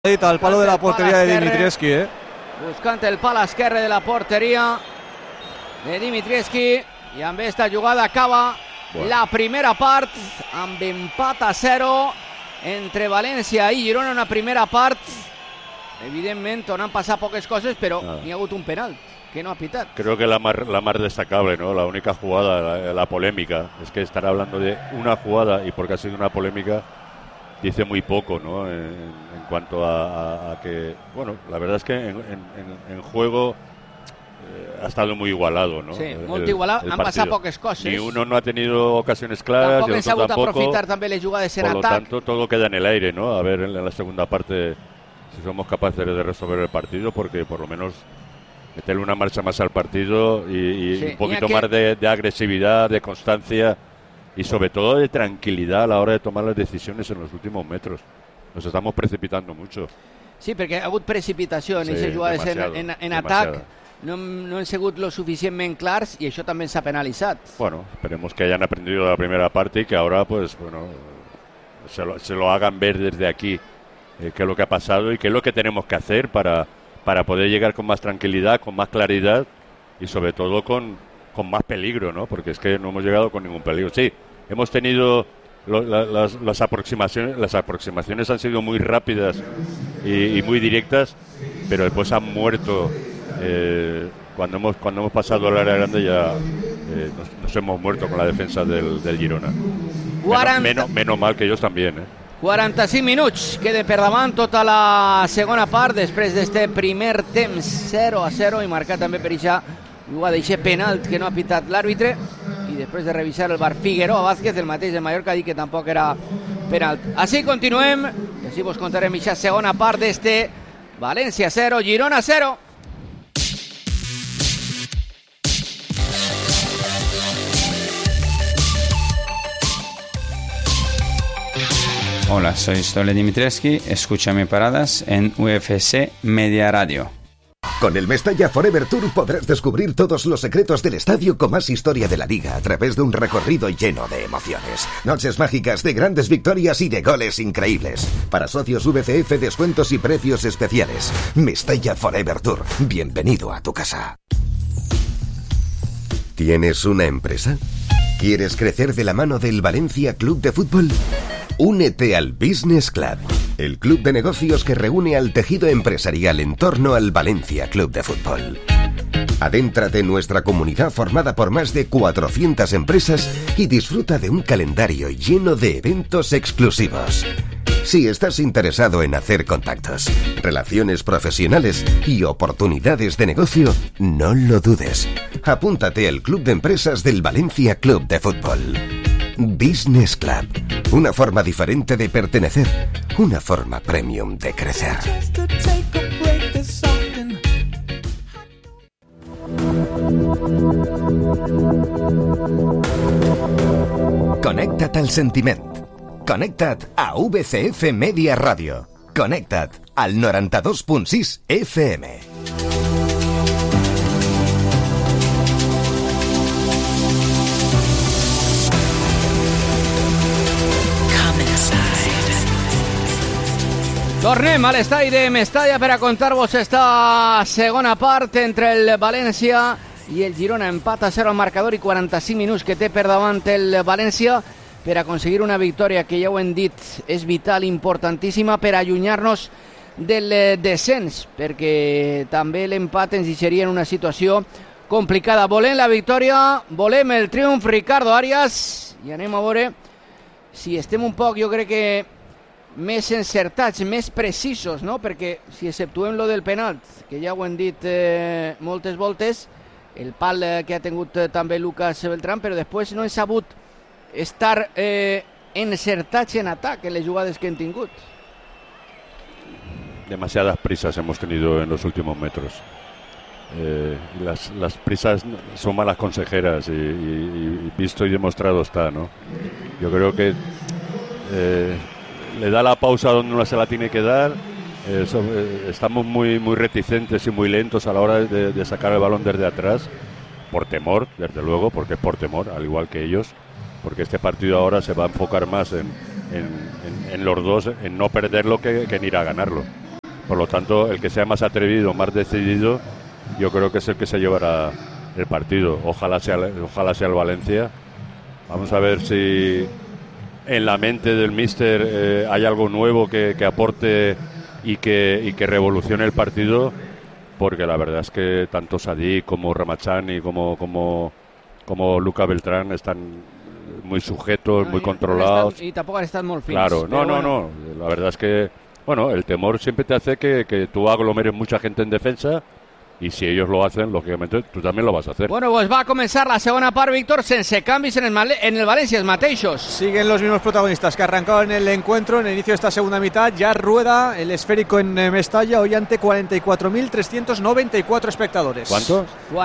Al palo de la portería de Dimitrievski, buscant el pal esquerre de la porteria de Dimitrievski, i amb esta jugada acaba la primera part amb empat a 0 entre València i Girona. Una primera part evidentment on han passat poques coses, però n'hi ha hagut un penal que no ha pitat. Creo que la más destacable, ¿no? La única jugada, la polémica, es que estar hablando de una jugada y porque ha sido una polémica dice muy poco, ¿no? En cuanto a que, bueno, la verdad es que en juego ha estado muy igualado, ¿no? Sí, molt igualat, han passat poques coses. Ni uno no ha tenido ocasiones claras, tampoc y han sabut tampoco, aprofitar també les jugades en por lo atac. tanto, todo queda en el aire, ¿no? A ver en la segunda parte si somos capaces de resolver el partido, porque por lo menos meterle una marcha más al partido y Sí, un poquito más de agresividad, de constancia y sobre todo de tranquilidad a la hora de tomar las decisiones en los últimos metros. Nos estamos precipitando mucho. Sí, perquè ha hagut precipitació en Sí, aquestes jugades en atac. demasiado. No han sigut lo suficientment clars i això també s'ha penalitzat. Bueno, esperemos que hayan aprendido la primera parte y que ahora, pues, bueno, se lo hagan ver desde aquí qué es lo que ha pasado y qué es lo que tenemos que hacer para poder llegar con más tranquilidad, con más claridad y sobre todo con más peligro, ¿no? Porque es que no hemos llegado con ningún peligro. Sí, hemos tenido las aproximaciones han sido muy rápidas y muy directas, pero después han muerto. Cuando hemos pasado al área grande ya nos hemos muerto con la defensa del Girona. Menos mal que ellos también, 45 minuts queda per davant tota la segona part després d'este primer temps 0-0 i marcat també per això jugada d'eixe penalt que no ha pitat l'àrbitre, i després de revisar el VAR Figueroa Vázquez, el mateix de Mallorca, ha dit que tampoc era penalt. Així continuem i així vos contarem aquesta segona part d'este València 0, Girona 0. Hola, soy Stole Dimitrievski, escúchame paradas en UFC Media Radio. Con el Mestalla Forever Tour podrás descubrir todos los secretos del estadio con más historia de la liga a través de un recorrido lleno de emociones. Noches mágicas de grandes victorias y de goles increíbles. Para socios VCF, descuentos y precios especiales. Mestalla Forever Tour, bienvenido a tu casa. ¿Tienes una empresa? ¿Quieres crecer de la mano del Valencia Club de Fútbol? Únete al Business Club, el club de negocios que reúne al tejido empresarial en torno al Valencia Club de Fútbol. Adéntrate en nuestra comunidad formada por más de 400 empresas y disfruta de un calendario lleno de eventos exclusivos. Si estás interesado en hacer contactos, relaciones profesionales y oportunidades de negocio, no lo dudes. Apúntate al Club de Empresas del Valencia Club de Fútbol. Business Club, una forma diferente de pertenecer, una forma premium de crecer. Connecta't al sentiment. Connecta't a VCF Media Radio. Connecta't al 92.6 FM. Tornem a l'estadi de Mestalla per a contar-vos esta segona part entre el València i el Girona. Empat a 0 al marcador i 45 minuts que té per davant el València per aconseguir una victòria que ja ho hem dit és vital, importantíssima per allunyar-nos del descens, perquè també l'empat ens deixaria en una situació complicada. Volem la victòria, volem el triomf, Ricardo Arias, i anem a veure si estem un poc, jo crec que més encertats, més precisos, no? Perquè si exceptuem lo del penalt, que ja ho hem dit moltes voltes, el pal que ha tingut també Lucas Beltrán, però després no hem sabut estar encertats en atac en les jugades que hem tingut. Demasiadas prisas hemos tenido en los últimos metros. Las prisas son malas consejeras y visto y demostrado está, ¿no? Yo creo que le da la pausa donde uno se la tiene que dar. Estamos muy reticentes y muy lentos a la hora de sacar el balón desde atrás, por temor, desde luego, porque es por temor, al igual que ellos, porque este partido ahora se va a enfocar más en los dos, en no perderlo que en ir a ganarlo. Por lo tanto, el que sea más atrevido, más decidido, yo creo que es el que se llevará el partido. Ojalá sea el Valencia. Vamos a ver si en la mente del míster hay algo nuevo que aporte y que revolucione el partido, porque la verdad es que tanto Sadik como Ramachani como Luca Beltrán están muy sujetos, muy controlados. Y tampoco están muy finos. Claro, no. La verdad es que, bueno, el temor siempre te hace que tú aglomeres mucha gente en defensa, y si ellos lo hacen, lógicamente tú también lo vas a hacer. Bueno, pues va a comenzar la segunda part, Víctor, sense canvis en el Valencia, es mateixos. Siguen los mismos protagonistas que arrancaron el encuentro en el inicio de esta segunda mitad. Ya rueda el esférico en Mestalla, hoy ante 44.394 espectadores. ¿Cuántos?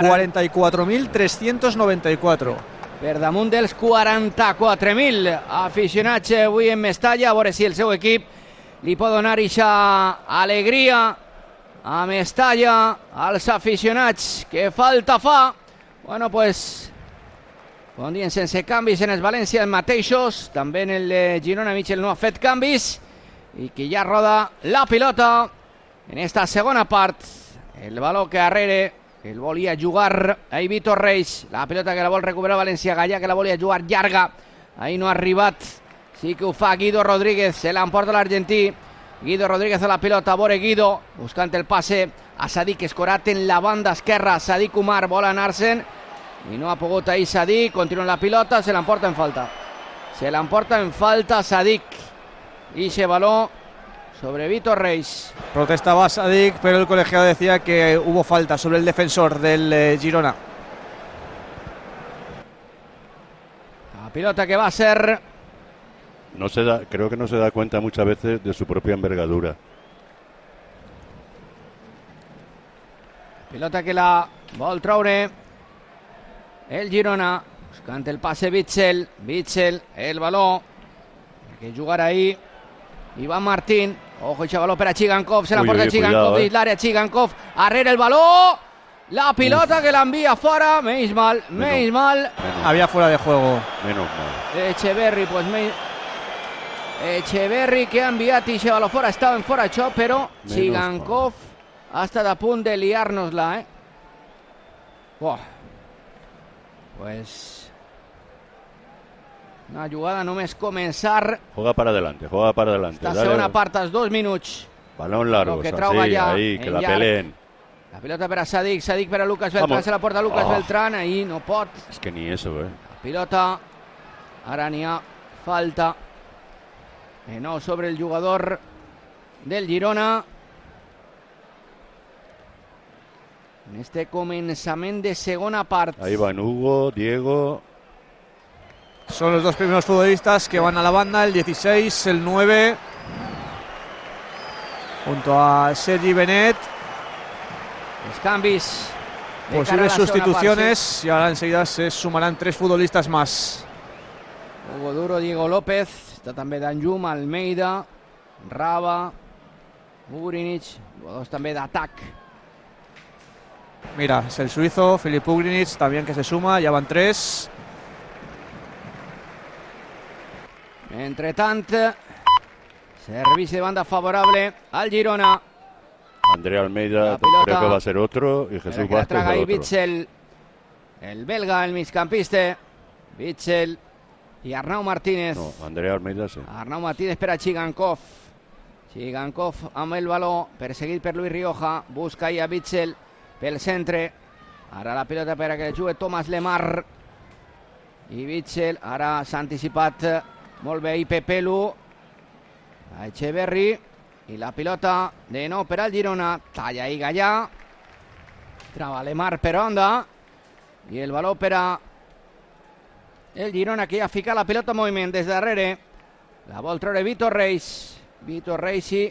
44.394. Per damunt dels 44.000 aficionats avui en Mestalla, a veure si el seu equip li pot donar eixa alegria a Mestalla, als aficionats, que falta fa. Bueno, pues, com dient, sense canvis en els València, els mateixos, també en el Girona. Michel no ha fet canvis, i que ja roda la pilota en esta segona part. El baló que darrere el volia jugar ahí Vítor Reis, la pilota que la vol recuperar València, Gallà que la volia jugar llarga, ahí no ha arribat, sí que ho fa Guido Rodríguez, se l'emporta l'argentí. Guido Rodríguez a la pilota, vore Guido, buscant el passe a Sadik Escorat en la banda esquerra. Sadik Umar vol anar-se'n i no ha pogut ahir Sadik, continua la pilota, se l'emporta en falta. Se l'emporta en falta Sadik. Y se baló sobre Vítor Reis. Protestaba Sadik, pero el colegiado decía que hubo falta sobre el defensor del Girona. La pilota que va a ser... Creo que no se da cuenta muchas veces de su propia envergadura. Pilota que la vol treure el Girona, buscant el passe Witsel, el baló, que jugar ahí Iván Martín, ojo ese baló per a Chigankov, se la porta Chigankov dins l'àrea, Chigankov, arrere el baló, la pilota que l'envia fora, menys mal. Había fuera de juego. Menos mal. Echeverri, pues Echeverri que ha enviat i baló fora, estava en fora això, però Chigankov ha estat a punt de liar-nos-la, Pues una jugada només començar. Juega para adelante. Esta segona part, als 2 minuts. Balón largo, que ahí, que la peleen. La pilota per a Sadik per a Lucas Beltrán, se la porta Lucas Beltrán, ahí no pot. Es que ni eso, La pilota, ara n'hi ha falta. No sobre el jugador del Girona. En este començament de segona part. Ahí van Hugo, Diego. Son los dos primeros futbolistas que van a la banda, el 16, el 9, junto a Sergi Benet. Los canvis. Posibles sustituciones y ahora enseguida se sumarán 3 futbolistas más. Hugo Duro, Diego López, está també Danjum, Almeida, Raba, Ugrinic, jugadors també d'atac. Mira, es el suizo, Filip Ugrinic, también que se suma, ya van 3. Entre tant, servici de banda favorable al Girona. Andrea Almeida creo que va a ser otro y Jesús Vázquez ahí otro. Witsel, el belga, el migcampista, Witsel y Arnau Martínez. No, Andrea Almeida sí. Arnau Martínez per a Chigankov. Chigankov amb el baló, perseguit per Luis Rioja, busca ahí a Witsel pel centre. Ara la pilota per a que jugui Thomas Lemar. I Witsel, ara s'ha anticipat molt bé i Pepelu. A Echeverri. I la pilota de nou per al Girona. Talla ahí Gallà. Traba Lemar per onda. I el baló per a el Girona, que ja fica la pilota en moviment des darrere. La vol treure Vítor Reis. Vítor Reis i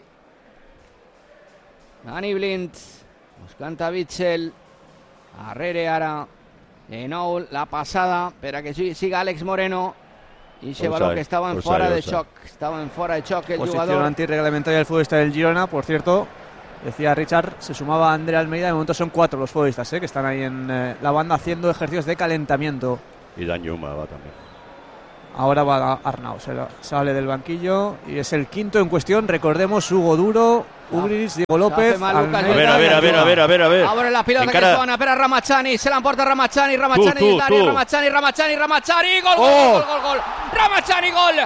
Dani Blind buscant a Witsel. Arrere ara de nou la passada per a que siga Àlex Moreno. Y ese balón que estaba en fuera de shock. Estaba en fuera de shock el Posición jugador. antirreglamentaria del futbolista del Girona, por cierto. Decía Richard, se sumaba Andrea Almeida. De momento son 4 los futbolistas que están ahí en la banda haciendo ejercicios de calentamiento. Y Dan Yuma va también. Ahora va Arnau, sale del banquillo y es el quinto en cuestión. Recordemos, Hugo Duro, Ugric, Diego López. A ver. Abre la pilota que suena, pero Ramachani, se la emporta Ramachani, Ramachani, Ramachani, gol. Ramachani, gol.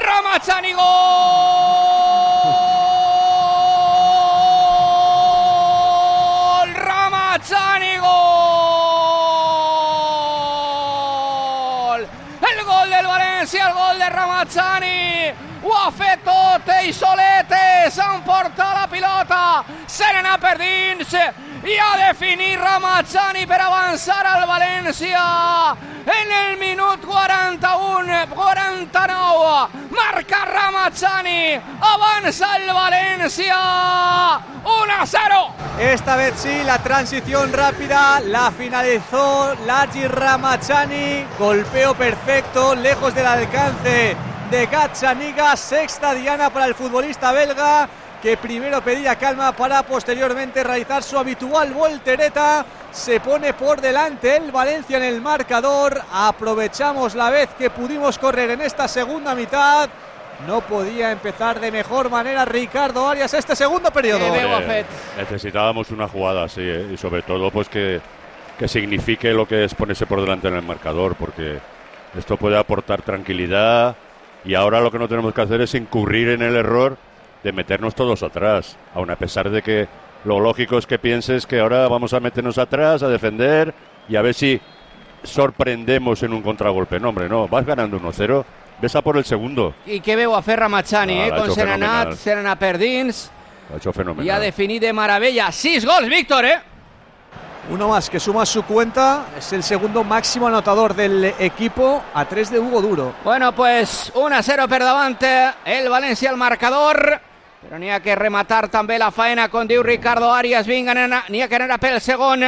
El gol del Valencia, el gol de Ramachani. Ho ha fet tot ell solete, s'emporta la pilota, se n'ha per dins i ha definit Ramachani per avançar al València en el minut 49, marca Ramachani, avanza el Valencia 1-0. Esta vez sí, la transición rápida la finalizó Lachi Ramachani, golpeo perfecto, lejos del alcance de Gazzaniga, sexta diana para el futbolista belga, que primero pedía calma para posteriormente realizar su habitual voltereta. Se pone por delante el Valencia en el marcador. Aprovechamos la vez que pudimos correr en esta segunda mitad. No podía empezar de mejor manera Ricardo Arias este segundo periodo. Necesitábamos una jugada así, y sobre todo pues que signifique lo que es ponerse por delante en el marcador, porque esto puede aportar tranquilidad. Y ahora lo que no tenemos que hacer es incurrir en el error de meternos todos atrás, aun a pesar de que lo lógico es que pienses que ahora vamos a meternos atrás, a defender y a ver si sorprendemos en un contragolpe. No, hombre, no, vas ganando 1-0, ves a por el segundo. I què veu a fer Ramachani, con Serenat per dins. Lo ha hecho fenomenal. I ha definit de meravella. 6 gols, Víctor, Uno más que suma su cuenta, es el segundo máximo anotador del equipo, a 3 de Hugo Duro. Bueno, pues 1-0 per davante, el València al marcador, però n'hi ha que rematar també la faena, com diu Ricardo Arias. Vinga, n'hi ha que anar pel segon,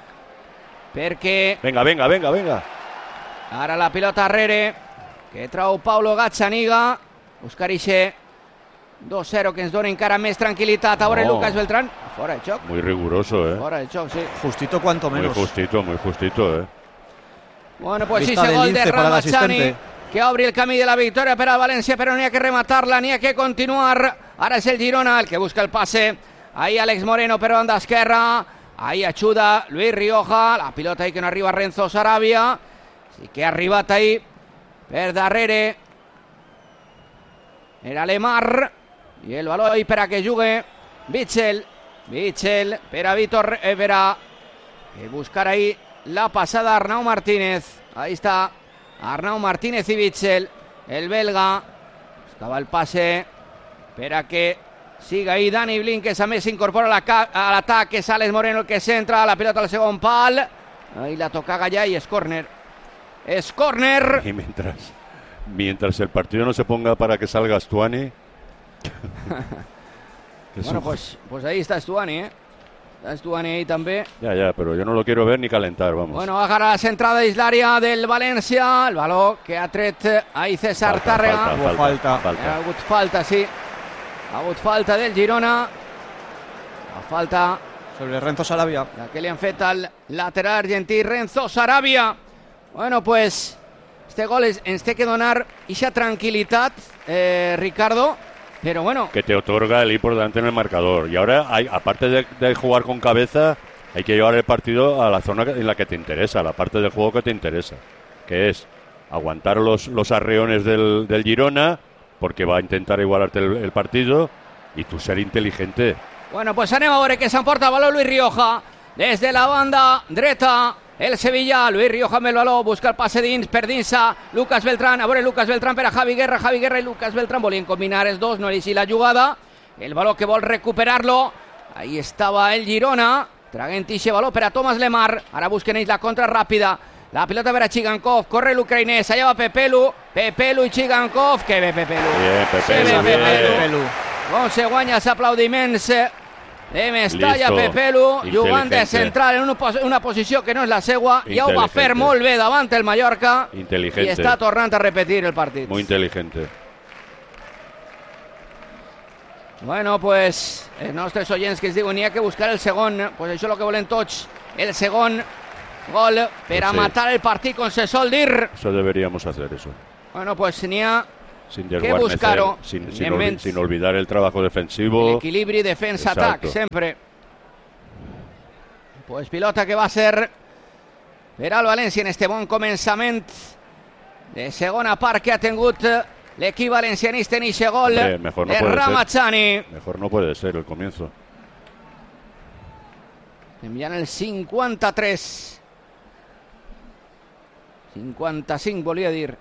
perquè... Venga. Ara la pilota darrere, que trau Paulo Gazzaniga, buscar ixe 2-0 que ens dona encara més tranquil·litat. Ahora Lucas Beltrán, fora de xoc. Muy riguroso, Fora de xoc, sí. Justito cuanto menos. Muy justito, Bueno, pues sí, ese gol de Ramachani, que obri el camí de la victòria per al València, però n'hi ha que rematar-la, n'hi ha que continuar. Ara és el Girona el que busca el passe. Ahí Alex Moreno per banda esquerra. Ahí ajuda Luis Rioja. La pilota ahí que no arriba Renzo Sarabia. Sí que ha arribat ahí per darrere. Era Lemar. I el baló ahí per a que jugue Bitzel per a Víctor Evera, que buscar ahí la pasada Arnau Martínez. Ahí está Arnau Martínez y Bitzel, el belga. Buscaba el pase per a que siga ahí Dani Blin, que també s'incorpora a l'atac, que és Alex Moreno el que centra la pilota al segon pal. Ahí la toca Gallà y es córner. Es córner. Y mientras el partido no se ponga para que salga Stuani. Bueno, pues ahí está Stuani, Está Stuani ahí també. Ya, pero yo no lo quiero ver ni calentar, vamos. Bueno, agarra la centrada dins l'àrea del València, el baló que ha tret ahí César Tàrrega. Falta. Ha hagut falta, sí. Ha hagut falta del Girona. La falta sobre Renzo Sarabia. La que li han fet al lateral argentí Renzo Sarabia. Bueno, pues este gol ens té que donar ixa tranquil·litat, Ricardo. Pero bueno, que te otorga el ir por delante en el marcador. Y ahora, aparte de jugar con cabeza, hay que llevar el partido a la zona en la que te interesa, la parte del juego que te interesa, que es aguantar los arreones del Girona, porque va a intentar igualarte el partido, y tú ser inteligente. Bueno, pues anem a veure que s'emporta el baló Luis Rioja desde la banda dreta. El Sevilla, Luis Rioja amb el baló, busca el passe dins, per dins a Lucas Beltrán, a veure Lucas Beltrán per a Javi Guerra i Lucas Beltrán volien combinar els dos, no elegir la jugada, el baló que vol recuperar-lo, ahí estava el Girona, traguent ixe baló per a Thomas Lemar, ara busquen ells la contra ràpida, la pilota per a Chigankov, corre l'ucraïnès, allà va Pepelu i Chigankov, que bé Pepelu. Bien, Pepelu. Com se guanya els aplaudiments de Mestalla. Pepelu, jugant de central en una posició que no és la seua, ja ho va fer molt bé davant el Mallorca i està tornant a repetir el partit. Muy inteligente. Bueno, pues els nostres oients que es diuen n'hi ha que buscar el segon, pues això és el que volen tots, el segon gol per a matar el partit, com se sol dir. Eso deberíamos hacer, eso. Bueno, pues n'hi ha sin que desguarnecer, buscar-ho. sin olvidar el trabajo defensivo. L'equilibri defensa-atac, sempre. Pues pilota que va a ser per al València en este bon començament de segona part que ha tingut l'equip valencianista en eixe gol de Ramazani. Mejor no puede ser el comienzo. Enviant el 53. 55 volia dir.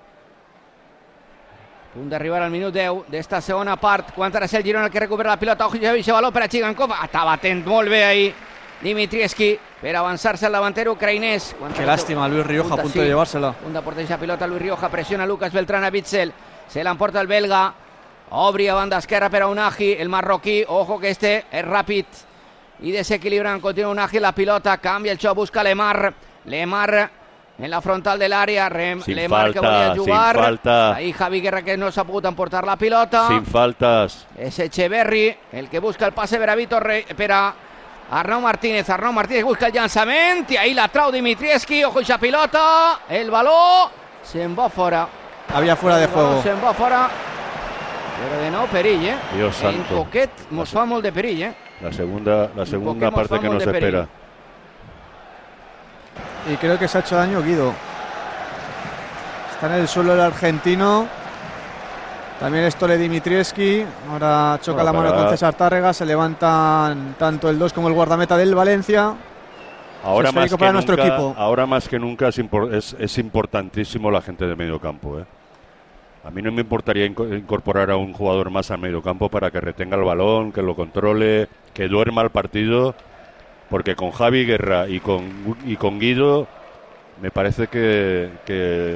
A punt d'arribar al minut 10 d'esta segona part. Quan ara és el Girona el que recupera la pilota. Ojo, ja veixe valor per a Chigankov. Estava atent molt bé ahí Dimitrievski per avançar-se al davanter ucraïnès. Qué lástima, Luis Rioja a punto de llevársela. Punta por esa pelota, Luis Rioja presiona a Lucas Beltrán, a Witsel. Se la emporta el belga. Obri a banda esquerra per a Unagi, el marroquí. Ojo que este és ràpid i desequilibrant. Continua Unagi la pilota, canvia el xoc, busca Lemar. Lemar en la frontal de l'àrea. Lemar que volia jugar. Sin falta. Ahí Javi Guerra que no s'ha pogut emportar la pilota. Sin faltas. És Echeverri el que busca el passe per a Vitor per a Arnau Martínez busca el llançament i ahí la trau Dimitrievski, ojo esa pilota, el baló se'n va fora. Había fuera de juego. Se'n va fora, però de nou perill, Dios santo. En poquet mos fa molt de perill, La segunda parte que nos espera. Y creo que se ha hecho daño Guido. Está en el suelo el argentino. También Stole Dimitrievski. Ahora choca la mano con César Tárrega. Se levantan tanto el 2 como el guardameta del Valencia. Ahora más que nunca es importantísimo la gente de medio campo. A mí no me importaría incorporar a un jugador más al medio campo para que retenga el balón, que lo controle, que duerma el partido. Porque con Javi Guerra y con Guido me parece que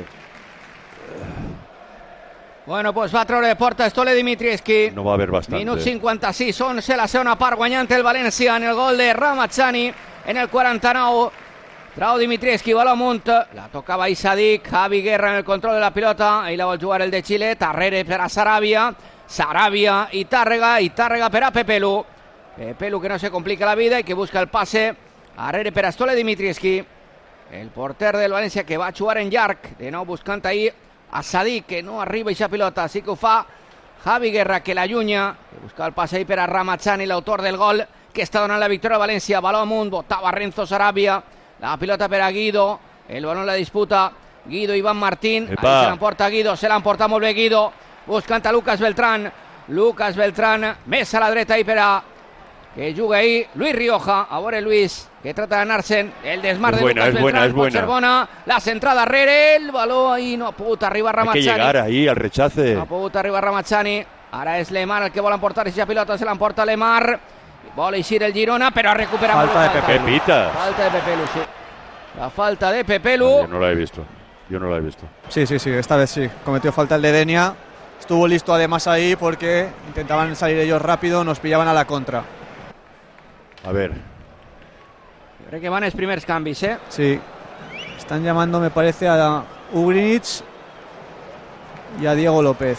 Bueno, pues va a treure de porta Stole Dimitrievski. No va a haver bastante. Minut 56, 11 la segona part, guanyant el València en el gol de Ramazani en el 49. Trau Dimitrievski, baló amunt, la tocava Sadik, Javi Guerra en el control de la pilota, ahí la vol jugar el de Xile, Tarrere per a Sarabia i Tàrrega per a Pepelu. Pepelu que no se complica la vida i que busca el passe, Arrere per a Stole Dimitrievski, el porter del València que va a jugar en llarg, de nou buscant ahí a Sadik, que no arriba aquesta pilota, sí que ho fa Javi Guerra, que l'allunya, que busca el passe ahí per a Ramazani, l'autor del gol, que està donant la victòria a València. Baló amunt, botava Renzo Sarabia, la pilota per a Guido, el balón la disputa Guido Iván Martín, ahí se l'emporta Guido, se l'emporta molt bé Guido, buscant a Lucas Beltrán, més a la dreta ahí per a que juga ahí Luis Rioja, a veure Luis, que trata de anar-se'n, el desmar de Lucas Beltrán, pot ser bona, la centrada darrere, el baló ahí no ha pogut arribar Ramazani. Hay que llegar ahí al rechace. No ha pogut arribar Ramazani, ara és Lemar el que vol emportar aquesta pilota, se l'emporta Lemar, vol eixir el Girona, però ha recuperat falta de Pepita. Falta de Pepelu, sí. La falta de Pepelu. Yo no la he visto. Sí, esta vez sí. Cometió falta el de Denia. Estuvo listo además ahí porque intentaban salir ellos rápido, nos pillaban a la contra. A ver. Crec que van els primers canvis, Sí. Están llamando, me parece, a Ugrinic y a Diego López.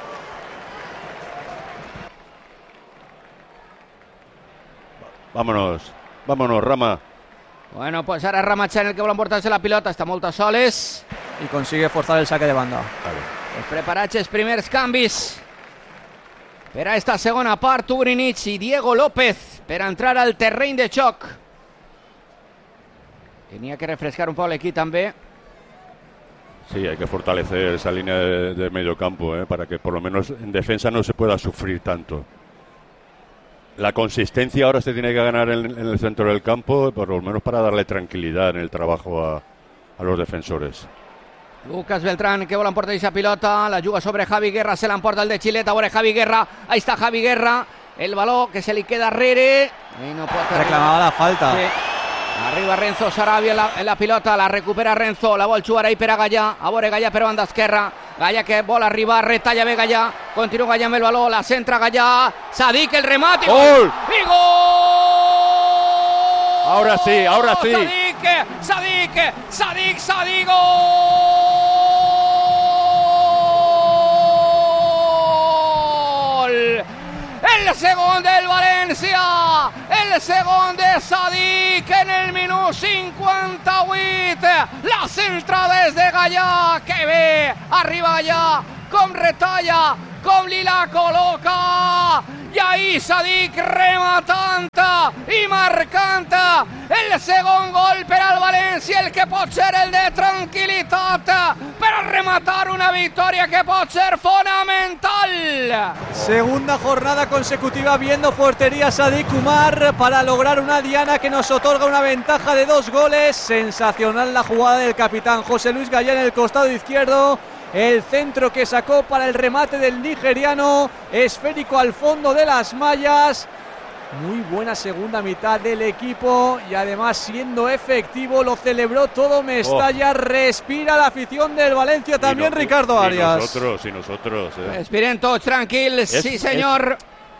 Vámonos, Rama. Bueno, pues ara Ramazani el que vol emportar-se la pilota, està molt a soles. Y consigue forzar el saque de banda. Els preparats els primers canvis per a esta segona part, Ugrinic i Diego López per entrar al terreny de xoc. Tenia que refrescar un poc l'equip també. Sí, hay que fortalecer esa línea de medio campo, para que por lo menos en defensa no se pueda sufrir tanto. La consistencia ahora se tiene que ganar en el centro del campo, por lo menos para darle tranquilidad en el trabajo a los defensores. Lucas Beltrán que vol emportar aquesta pilota, la juga sobre Javi Guerra, se l'emporta el de Xilet, a veure Javi Guerra, ahí está Javi Guerra, el baló que se li queda darrere, i no pot reclamava la falta. Sí. Arriba Renzo Sarabia en la pilota, la recupera Renzo, la vol jugar ahí per a Gallà, a veure Gallà per banda esquerra, Gallà que vol arribar, retalla bé Gallà, continua Gallà amb el baló, la centra Gallà, Sadik el remate, ¡Gol! ¡Y gol! Ahora sí. Sadik, gol! El segon del València, el el segon de Sadik en el minut 58. La centrada és de Gallà, que bé, arriba allà, com retalla, com li la col·loca, i ahí Sadik rematant i marcant el segon gol per al València, el que pot ser el de tranquil·litat per a rematar una victòria que pot ser fonamental. Segunda jornada consecutiva viendo portería Sadik Umar para lograr una diana que nos otorga una ventaja de 2 goles. Sensacional la jugada del capitán José Luis Gallá en el costado izquierdo. El centro que sacó para el remate del nigeriano, esférico al fondo de las mallas. Muy buena segunda mitad del equipo y además siendo efectivo, lo celebró todo Mestalla. Respira la afición del Valencia también, Ricardo Arias. Y nosotros. Respiren todos tranquilos, sí señor.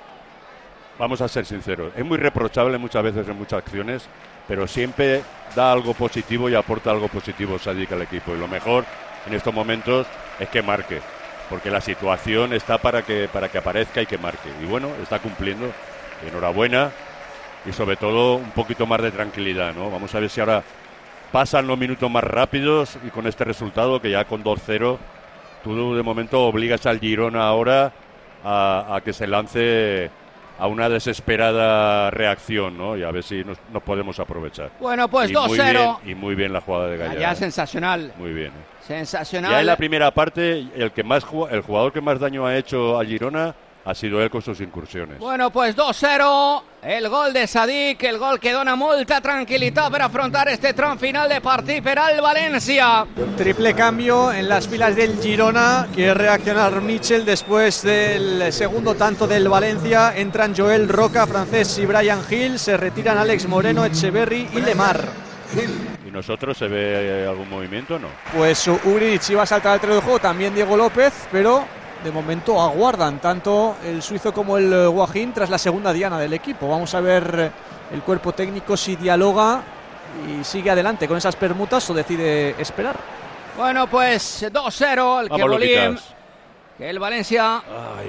Vamos a ser sinceros, es muy reprochable muchas veces en muchas acciones, pero siempre da algo positivo y aporta algo positivo Sadik al equipo. Y lo mejor en estos momentos es que marque, porque la situación está para que aparezca y que marque. Y bueno, está cumpliendo. Enhorabuena y sobre todo un poquito más de tranquilidad, ¿no? Vamos a ver si ahora pasan los minutos más rápidos y con este resultado, que ya con 2-0 tú de momento obligas al Girona ahora a que se lance a una desesperada reacción, ¿no? Y a ver si nos podemos aprovechar. Bueno, pues 2-0. Y muy bien la jugada de Gallá. Ya sensacional. Muy bien. Sensacional. Ya en la primera parte, el jugador que más daño ha hecho a Girona ha sido él con sus incursiones. Bueno, pues 2-0, el gol de Sadik, el gol que dona molta tranquil·litat per afrontar este tram final de partit per al València. Triple cambio en las filas del Girona. Quiere reaccionar Mitchell después del segundo tanto del Valencia. Entran Joel Roca, Francés y Brian Hill. Se retiran Alex Moreno, Echeverry y Lemar. ¿Y nosotros se ve algún movimiento o no? Pues Ugrinic iba a saltar al terreno de juego, también Diego López, pero de momento aguardan tanto el suizo como el Guajín tras la segunda diana del equipo. Vamos a ver el cuerpo técnico si dialoga y sigue adelante con esas permutas o decide esperar. Bueno, pues 2-0, el que volíem, que el València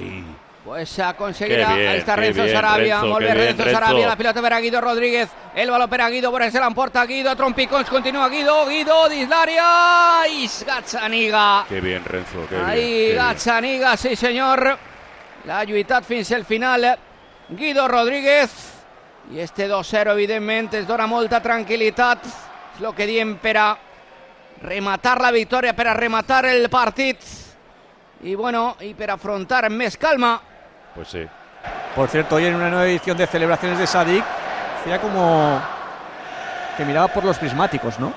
pues aconseguirà. Ahí está Renzo Sarabia, molt bé Renzo Sarabia, la pilota per a Guido Rodríguez, el baló per a Guido, per se l'emporta Guido, trompicons, continua Guido dins l'àrea, i Gazzaniga. Qué bien Renzo, qué bien. Ahí Gazzaniga, sí senyor, l'ha lluitat fins al final Guido Rodríguez, i este 2-0 evidentment es dona molta tranquil·litat, és el que diem per a rematar la victòria, per a rematar el partit, y bueno, y per afrontar més calma. Pues sí. Por cierto, hoy en una nueva edición de celebraciones de Sadik, hacía como que miraba por los prismáticos, ¿no?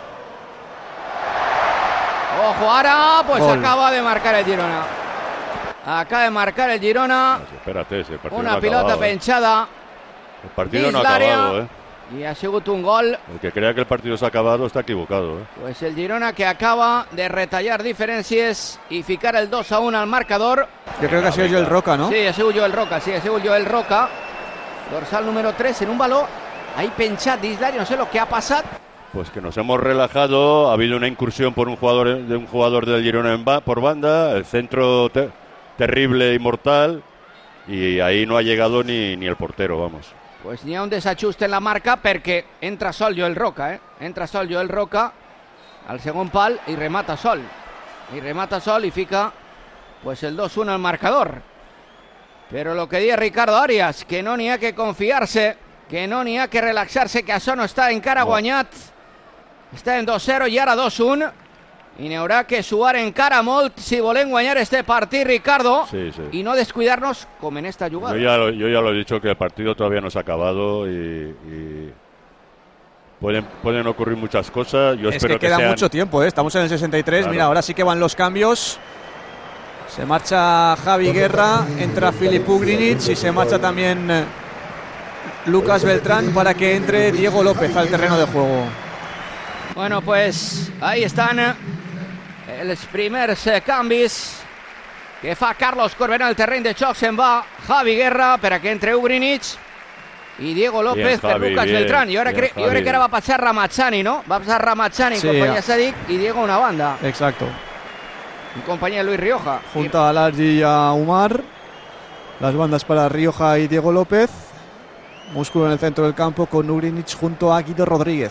Ojo, ahora pues gol. Acaba de marcar el Girona. Acaba de marcar el Girona. Espérate, ese partido una no ha pilota acabado, penchada. El partido no ha acabado, Y ha sigut un gol. El que crea que el partido se ha acabado está equivocado, Pues el Girona que acaba de retallar diferències i ficar el 2-1 al marcador. Yo creo que ha sido Joel Roca, ¿no? Sí, ha sigut Joel Roca, Roca. Dorsal número 3 en un baló. Ahí penchat dins l'àrea, no sé lo que ha passat. Pues que nos hemos relajado, ha habido una incursión por un jugador del Girona por banda, el centro terrible y mortal, y ahí no ha llegado ni el portero, vamos. Pues n'hi ha un desajuste en la marca perquè entra sol Joel Roca, Entra sol Joel Roca al segon pal i remata sol. I fica pues el 2-1 al marcador. Però lo que diu Ricardo Arias, que no n'hi ha que confiar-se, que no n'hi ha que relaxar-se, que això no està encara guanyat. Està en 2-0 i ara 2-1. I n'hi haurà que suar encara molt si volem guanyar este partit, Ricardo, sí. Y no descuidarnos como en esta jugada. Yo ya lo he dicho, que el partido todavía no se ha acabado y pueden ocurrir muchas cosas. Yo espero que queda mucho tiempo, Estamos en el 63, claro. Mira, ahora sí que van los cambios. Se marcha Javi Guerra, entra Filip Ugrinic y se marcha también Lucas Beltrán para que entre Diego López al terreno de juego. Bueno, pues ahí están els primers canvis que fa Carlos Corberà al terreny de xoc. Se'n va Javi Guerra per a que entre Ugrinic i Diego López per Lucas Beltrán. Jo crec que ara va passar Ramazani, ¿no? Va passar Ramazani, sí, compañía Sadik, y Diego una banda. Exacto. En compañía de Luis Rioja. Junto a Largi y a Umar. Las bandas para Rioja y Diego López. músculo en el centro del campo con Urinic junto a Guido Rodríguez.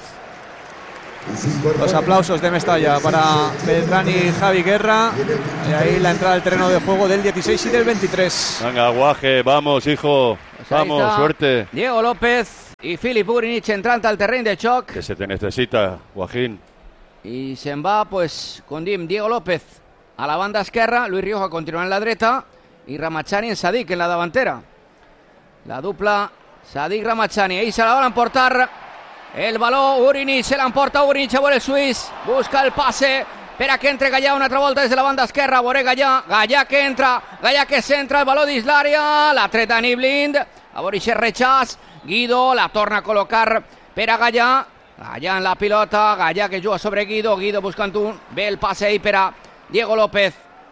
Los aplausos de Mestalla para Beltrán y Javi Guerra. Y ahí la entrada al terreno de juego del 16 y del 23. Venga, Guaje, vamos, hijo. Pues vamos, suerte. Diego López y Filip Urinic entrant al terreny de xoc. Que se te necesita, Guajín. I se'n va, pues, com diem, Diego López a la banda esquerra, Luis Rioja continua en la dreta i Ramachani en Sadik en la davantera. La dupla Sadik-Ramachani. Ahí se la van a emportar el baló. Urinic, se l'emporta Urinic a veure el suís. Busca el passe per a que entre Gallà una altra volta des de la banda esquerra. Veure Gallà que entra, Gallà que centra el baló dins l'àrea. La tret Dani Blind. A veure aquest rechaç. Guido la torna a col·locar per a Gallà. Gallà en la pilota, Gallà que juga sobre Guido, Guido buscant un, ve el passe ahí per a Diego López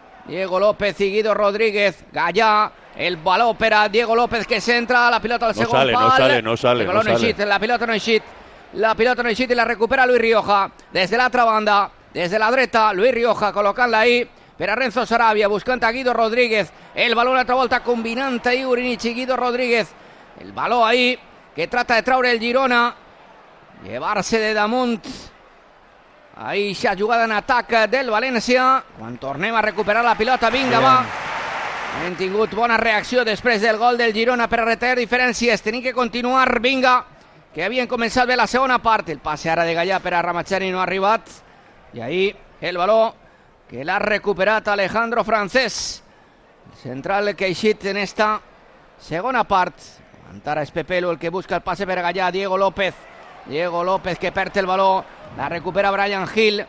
i Guido Rodríguez. Gallà, el baló per a Diego López que centra, la pilota al segon pal. No sale. El baló no eixit, la pilota no eixit i la recupera Luis Rioja des de l'altra banda, des de la dreta. Luis Rioja col·locant-la ahí per a Renzo Sarabia, buscant a Guido Rodríguez. El baló una altra volta combinant ahí Urinic i Guido Rodríguez. El baló ahí que trata de traure el Girona, llevar-se de damunt ahí aquesta jugada en atac del València. Quan tornem a recuperar la pilota, vinga, va. Hem tingut bona reacció després del gol del Girona per a retallar diferències. Tenim que continuar, vinga, que havien començat bé la segona part. El passe ara de Gallà per a Ramachani no ha arribat. I ahí el baló que l'ha recuperat Alejandro Francés, el central que ha eixit en esta segona part. Antara és Pepelu el que busca el passe per a Gallà. Diego López que perd el baló, la recupera Brian Hill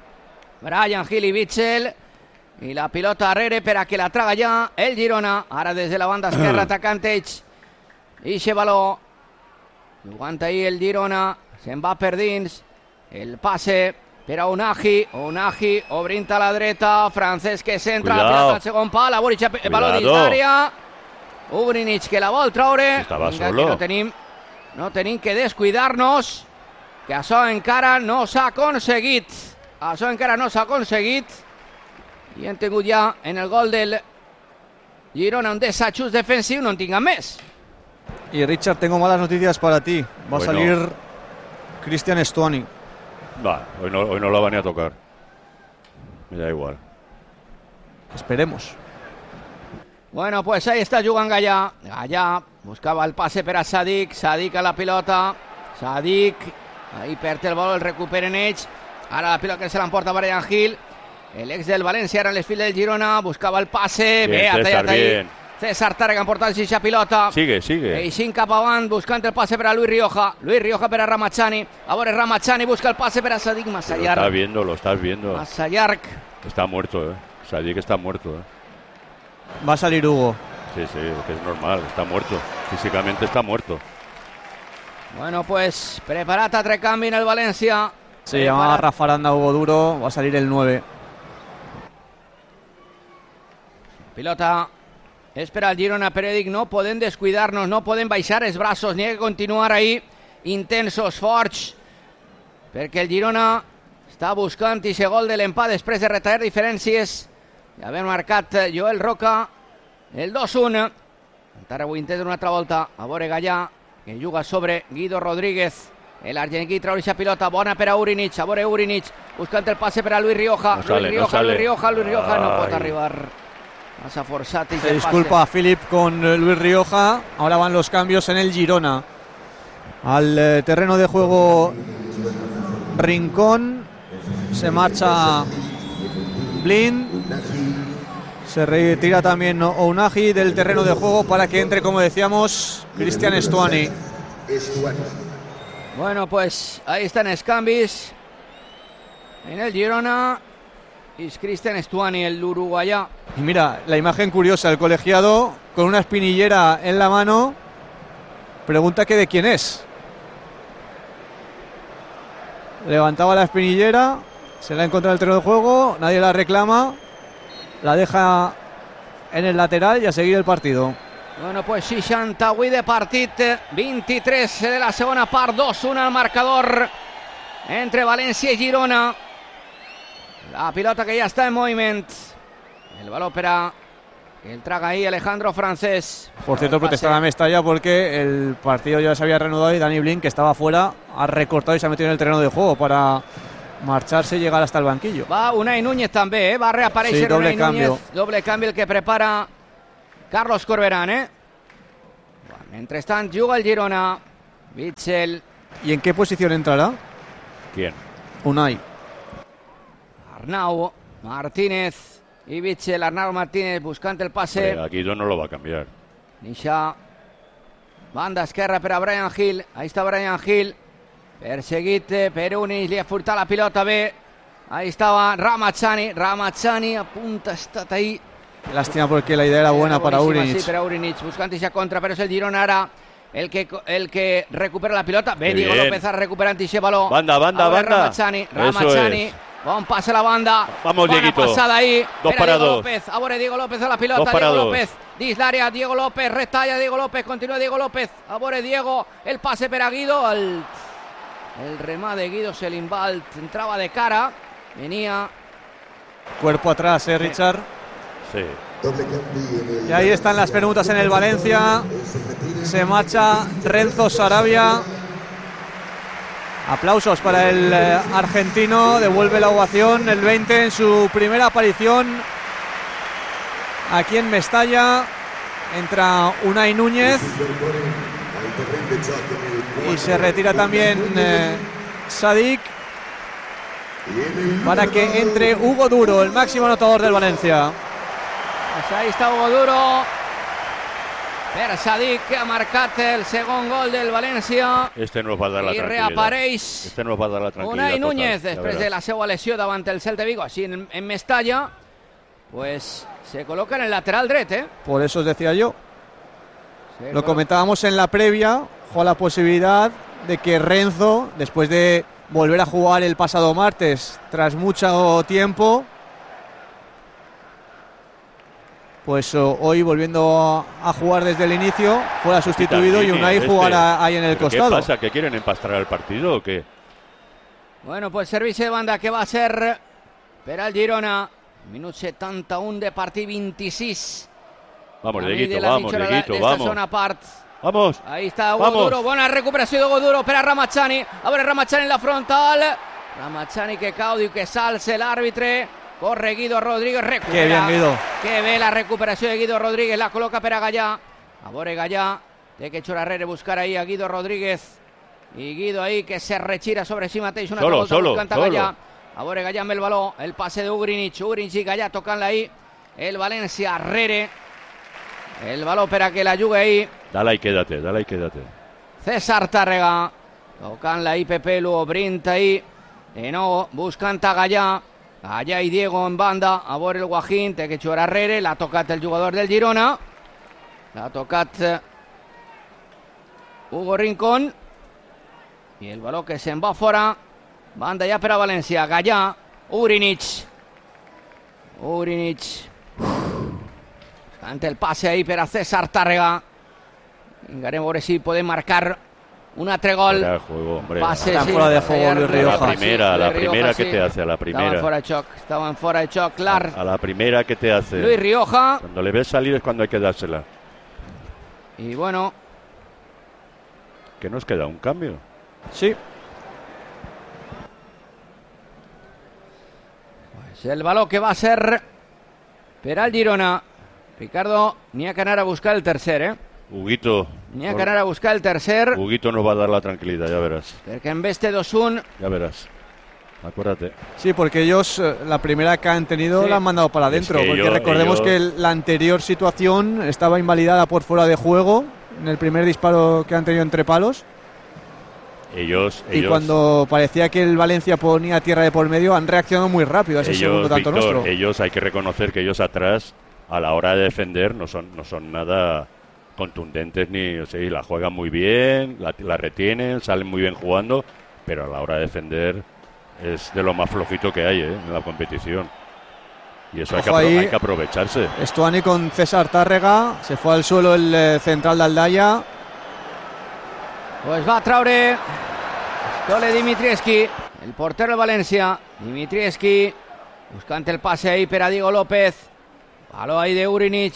i Bitzel, i la pilota darrere per a que la traga ja el Girona, ara des de la banda esquerra atacant ells, i aquest baló jugant ahir el Girona, se'n va per dins, el passe per a Unagi obrint a la dreta, Francesc que centra, la pilota al segon pal, a veure el baló dins l'àrea, Urinic que la vol traure. Estava vinga, solo. Que no tenim que descuidar-nos, que això encara no s'ha aconseguit. I hem tingut ja en el gol del Girona un desajust defensiu, no en tinguem més. Y Richard, tengo malas noticias para ti. Va a Bueno. salir Cristian Stuani. Va, hoy no la van a tocar. Me da igual. Esperemos. Bueno, pues ahí está jugant Gallà. Gallà buscava el passe per a Sadik. Sadik a la pilota. Sadik. Ahí perd el baló, el recuperen ells. Ara la pilota que se l'emporta Brian Hill. El ex del València, ara en l'esfil del Girona. Buscava el passe. Bien, Bé, César, bien. César Tàrrega emportant aquesta pilota. Sigue. Eixint cap avant, buscant el passe per a Luis Rioja. Luis Rioja per a Ramachani. A veure, Ramachani busca el passe per a Sadik. Massa llarg. Lo estás viendo. Massa llarg. Está muerto, Sadik está muerto, Va a salir Hugo. Sí, que es normal, está muerto. Físicamente está muerto. Bueno, pues preparat altre canvi en el València. Se llama Rafa Aranda, Hugo Duro. Va a salir el 9. Pilota és per al Girona, però dic, no podem descuidar-nos, no podem baixar els braços, ni ha que continuar ahí intensos, forts, perquè el Girona està buscant aquest gol de l'empat després de retallar diferències. Ja havia marcat Joel Roca el 2-1. Encara ho intenta una altra volta. A veure Gallà, que juga sobre Guido Rodríguez. L'argentí trau aquesta pilota, bona per a Urinic. A veure Urinic, buscant el passe per a Luis Rioja. Luis Rioja no pot arribar. Massa forçat. Se disculpa a Philip con Luis Rioja. Ahora van los cambios en el Girona. Al terreno de juego Rincón. Se marcha Blind. Se retira también Ounahi del terreno de juego para que entre, como decíamos, Cristian Stuani. Bueno, pues ahí están los cambios en el Girona. Es Cristian Stuani, el uruguayá. Y mira, la imagen curiosa, el colegiado con una espinillera en la mano. Pregunta que de quién es. Levantaba la espinillera, se la encontrado en el terreno de juego, nadie la reclama, la deja en el lateral y a seguir el partido. Bueno, pues 68 de partit, 23 de la segona part, 2-1 al marcador entre València i Girona. La pilota que ja està en moviment. El baló per a El traga ahí Alejandro Francés. Por cierto, protestaba a Mestalla porque el partido ya se había reanudado y Dani Blind, que estaba fuera, ha recortado y se ha metido en el terreno de juego para marcharse y llegar hasta el banquillo. Va Unai Núñez també, va a reaparèixer, sí, doble Unai cambio. Núñez, doble canvi el que prepara Carlos Corberán, Mentrestant juga el Girona, Witsel. ¿Y en qué posición entrará? ¿Quién? Unai. Arnau Martínez y Witsel. Arnau Martínez buscant el passe. Hombre, Guido no lo va a cambiar. Nisha, banda esquerra per a Brian Hill. Ahí está Brian Hill, perseguit per Unis, li ha furtat la pilota bé. Ahí estaba Ramazzani a punt, ha estat ahí. Lástima porque la idea era buena para Urinic. Sí, per a Urinic, buscant eixa contra, però és el Girona ara el que recupera la pilota. Bé, Diego López recuperant eixe baló. Banda. Ramazzani. Bon passe a la banda. Vamos, Bona Dieguito. passada ahí. 2 para 2. López. A veure Diego López a la pilota. 2 para Diego 2. López. Dins l'àrea. Diego López. Retalla Diego López. Continua Diego López. A veure Diego. El passe per a Guido. El remat de Guido Selimbalt entraba de cara. Venía. Cuerpo atrás, Richard. Sí. Y ahí están las permutas en el Valencia. Se marcha Renzo Sarabia. Aplausos para el argentino. Devuelve la ovación el 20 en su primera aparición aquí en Mestalla. Entra Unai Núñez y se retira también Sadik para que entre Hugo Duro, el máximo anotador del Valencia. Pues ahí está Hugo Duro per Sadik, que ha marcat el segon gol del València. Este nos va a dar la I tranquilidad. reapareix Este nos va a dar la tranquilidad. Unai Núñez total, després de la seva lesió davant el Celta de Vigo, així en Mestalla. Pues se coloca en el lateral dret, Por eso os decía yo. Lo comentábamos en la previa, con la posibilidad de que Renzo, después de volver a jugar el pasado martes, tras mucho tiempo, pues hoy volviendo a jugar desde el inicio, fuera sustituido y Unai jugara ahí en el costado. ¿Qué pasa? ¿Que quieren empastrar el partido o qué? Bueno, pues servicio de banda que va a ser per al Girona. Minut 71 de partit, 26. Vamos, Camí Dieguito, de la vamos, mitja Dieguito, d'esta vamos. zona part. Vamos. Ahí está Hugo Vamos. Duro, bona recuperació d'Hugo Duro per a Ramazzani. A veure Ramazzani en la frontal. Ramazzani que cau, diu que s'alce l'àrbitre. Corre Guido Rodríguez, recupera. Qué bien, Guido. Que bé la recuperació de Guido Rodríguez, la col·loca per a Gallà. A veure Gallà, té que Chorarrere buscar ahí a Guido Rodríguez. I Guido ahí que se retira sobre si mateix una altra volta buscant a Gallà. A veure Gallà amb el baló, el passe d'Ugrinic i Gallà tocant-la ahí. El València Rere. El baló per a que la jugui ahí. Dale y quédate. César Tàrrega. Tocant-la ahí Pepe Lugo, Brint ahí. De nou, buscant a Gallà. Gallà i Diego en banda. A veure el Guajín, té que jugar Rere. L'ha tocat el jugador del Girona. L'ha tocat Hugo Rincón. I el baló que se'n va fora. Banda ja per a València. Gallà, Ugrinic. Canta el passe ahí per a César Tàrrega. Vingarem a veure si podem marcar un altre gol. Era juego, hombre. Passe, Está fuera de juego Luis Rioja. La primera que te hace, a la primera. Estaban fuera de choc, clar. A la primera que te hace. Luis Rioja. Cuando le ves salir es cuando hay que dársela. Y bueno. ¿Que nos queda un cambio? Sí. Pues el baló que va a ser per al Girona. Ricardo, n'hi ha que anar a buscar el tercer, Huguito. N'hi ha que anar a buscar el tercer. Huguito nos va a dar la tranquilidad, ya verás. Perquè en vez de 2-1. Ya verás. Acuérdate. Sí, porque ellos la primera que han tenido Sí. la han mandado para adentro. Es que porque recordemos que la anterior situación estaba invalidada por fuera de juego en el primer disparo que han tenido entre palos. Y cuando parecía que el Valencia ponía tierra de por medio, han reaccionado muy rápido a ese segundo tanto Víctor, nuestro. ellos hay que reconocer que ellos atrás, a la hora de defender, no son nada contundentes ni, o sea, la juegan muy bien, la retienen, salen muy bien jugando, pero a la hora de defender es de lo más flojito que hay en la competición. Y eso hay que aprovecharse. Estuani con César Tàrrega, se fue al suelo el central de Aldaya. Pues va a traure Stole Dimitrievski, el portero del València. Dimitrievski buscant el passe ahí per a Diego López. Baló ahí de Urinic.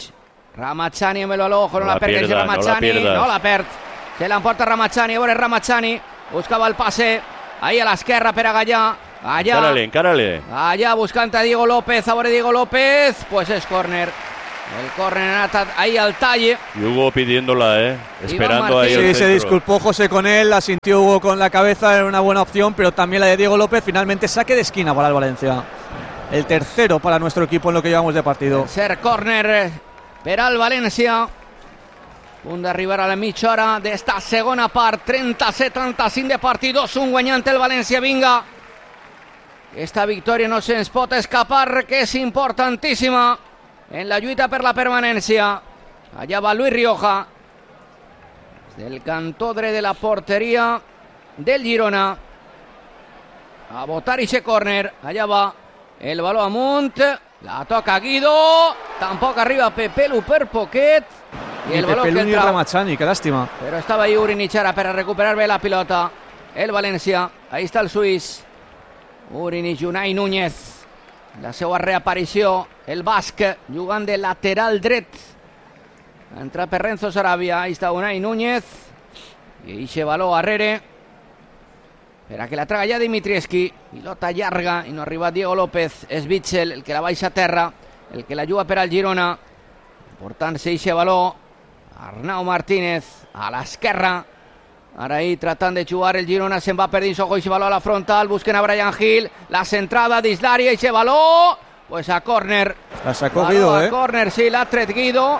Ramachani, me lo ojo, no la perdés, pierdas, Ramachani, no la perd. Se l'emporta Ramachani, a veure Ramachani, buscava el passe, ahí a l'esquerra per a Gallà. Encárale. Allá buscando a Diego López, ahora Diego López, pues es córner. El córner ahí al talle. Y Hugo pidiéndola, esperando ahí. Sí, se disculpó José con él, la sintió Hugo con la cabeza, era una buena opción, pero también la de Diego López. Finalmente saque de esquina para el Valencia. El tercero para nuestro equipo en lo que llevamos de partido. Ser córner per al València. Punt d'arribar a la mitja hora d'esta segona part. 30-75 de partit, 2-1 guanyant el València. Vinga, esta victòria no se'ns pot escapar, que és importantíssima en la lluita per la permanència. Allà va Luis Rioja, del cantó dret de la porteria del Girona, a botar ixe córner. Allà va el baló amunt, la toca Guido, tampoc arriba Pepelu per poquet, i el baló que Pepelu ni entra. Ramachani, qué lástima. Però estava ahí Urinik ara per a recuperar bé la pilota. El València, ahí està el suís. Urinik, Unai Núñez, la seva reaparició, el basc jugant de lateral dret. Entra per Renzo Sarabia, ahí està Unai Núñez, i eixe baló arrere per a que la traga ja Dimitrievski. Pilota llarga i no arriba Diego López. És Bitzel el que la baixa a terra, el que la juga per al Girona. Portant-se eixe baló Arnau Martínez a l'esquerra. Ara ahí tratant de jugar el Girona, se'n va per dins, ojo, eixe baló a la frontal, busquen a Brian Hill, la centrada dins l'àrea, eixe baló, pues a córner. La sacó Guido, a córner, sí, l'ha tret Guido.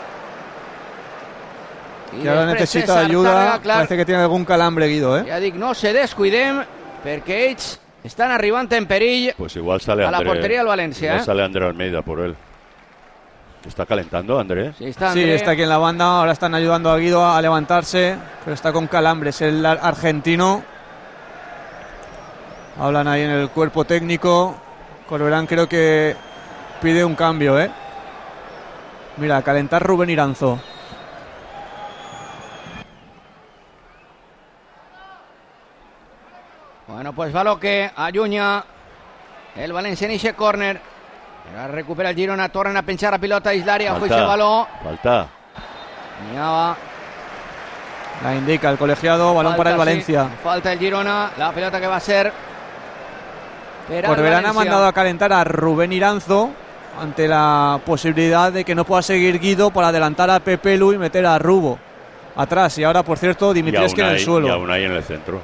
Que ahora necesita ayuda, parece que tiene algún calambre Guido, Ja dic, no se descuidem, perquè ells estan arribant en perill. Pues igual sale a la portería del Valencia. Igual sale André Almeida por él. ¿Está calentando André? Sí, está André. Sí, está aquí en la banda, ahora están ayudando a Guido a levantarse, pero está con calambres el argentino. Hablan ahí en el cuerpo técnico. Corberán creo que pide un cambio, Mira, a calentar Rubén Iranzo. Bueno, pues baló que allunya el València en eixe córner. Ara recupera el Girona, tornen a penjar a pilota a l'àrea, ojo eixe baló. Falta. Miava. La indica el colegiado, balón para el Valencia. Sí, falta el Girona, la pelota que va a ser. Corberán ha mandado a calentar a Rubén Iranzo ante la posibilidad de que no pueda seguir Guido para adelantar a Pepelu y meter a Rubo atrás. Y ahora, por cierto, Dimitrievski en el suelo. Y aún ahí en el centro.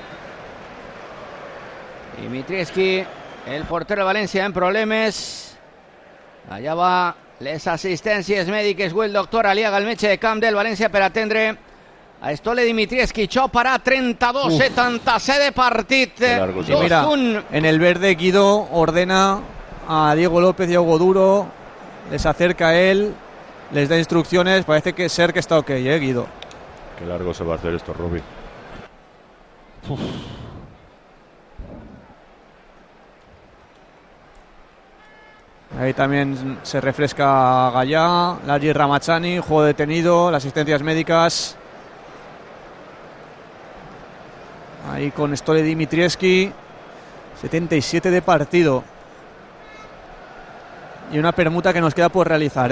Dimitrievski, el portero de València en problemes. Allà va les assistències mèdiques o el doctor Aliaga, el metge de camp del València, per atendre a Stole Dimitrievski. Això para 32-77 de partit. Sí, mira, en el verde Guido ordena a Diego López y a Hugo Duro, les acerca a él, les da instrucciones. Parece que está ok, Guido. Qué largo se va a hacer esto, Robbie. Ahí también se refresca Gallà, Largi Ramachani, juego detenido, las asistencias médicas. Ahí con Stole Dimitrievski, 77 de partido. Y una permuta que nos queda por realizar,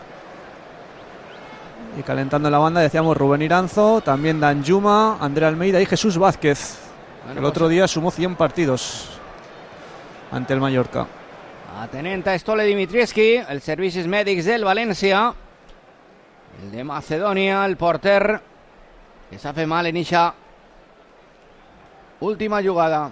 Y calentando la banda, decíamos Rubén Iranzo, también Danjuma, André Almeida y Jesús Vázquez. Bueno, el otro día sumó 100 partidos ante el Mallorca. Atenent a Stole Dimitrievski, els servicis mèdics del València, el de Macedònia, el porter, que s'ha fet mal en eixa última jugada.